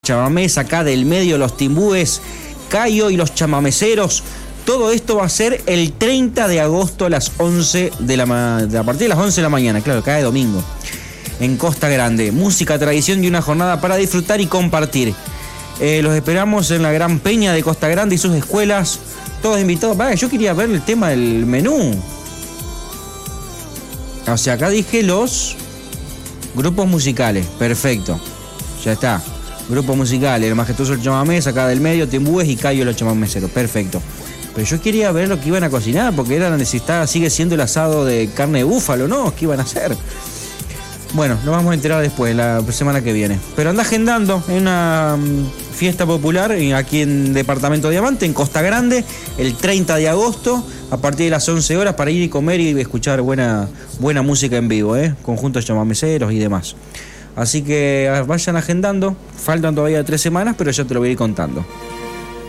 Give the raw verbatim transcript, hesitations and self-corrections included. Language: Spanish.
chamamés, acá del medio, los timbúes, Cayo y los chamameceros. Todo esto va a ser el treinta de agosto a las once de la ma- a partir de las once de la mañana, claro, cae domingo, en Costa Grande. Música, tradición y una jornada para disfrutar y compartir. Eh, los esperamos en la Gran Peña de Costa Grande y sus escuelas. Todos invitados. Vaya, yo quería ver el tema del menú. O sea, acá dije los grupos musicales. Perfecto. Ya está. Grupos musicales, el majestuoso el chamamés, acá del medio, timbúes y Cayo los chamameceros. Perfecto. Pero yo quería ver lo que iban a cocinar, porque era necesitada, sigue siendo el asado de carne de búfalo, ¿no? ¿Qué iban a hacer? Bueno, nos vamos a enterar después, la semana que viene. Pero anda agendando en una fiesta popular aquí en Departamento Diamante, en Costa Grande, el treinta de agosto, a partir de las once horas, para ir y comer y escuchar buena, buena música en vivo, ¿eh? Conjuntos chamameceros y demás. Así que vayan agendando, faltan todavía tres semanas, pero ya te lo voy a ir contando.